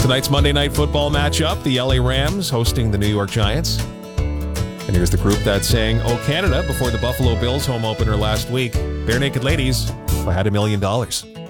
Tonight's Monday Night Football matchup, the LA Rams hosting the New York Giants. And here's the group that sang "Oh Canada" before the Buffalo Bills home opener last week. Bare Naked Ladies, "If I Had $1 Million."